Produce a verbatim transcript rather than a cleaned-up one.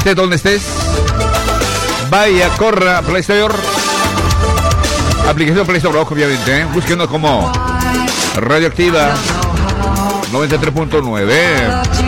Estés donde estés. Vaya, corra, Play Store. Aplicación Play Store, ojo, obviamente, ¿eh? Búsquenos como Radioactiva noventa y tres punto nueve.